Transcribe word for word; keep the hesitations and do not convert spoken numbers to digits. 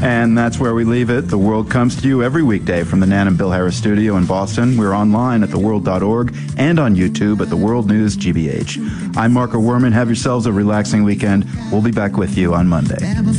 And that's where we leave it. The World comes to you every weekday from the Nan and Bill Harris studio in Boston. We're online at the world dot org and on YouTube at the World News G B H. I'm Marco Werman. Have yourselves a relaxing weekend. We'll be back with you on Monday.